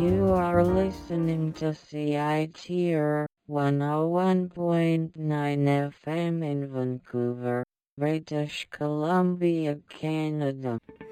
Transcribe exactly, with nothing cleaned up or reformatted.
You are listening to C I T R one oh one point nine F M in Vancouver, British Columbia, Canada.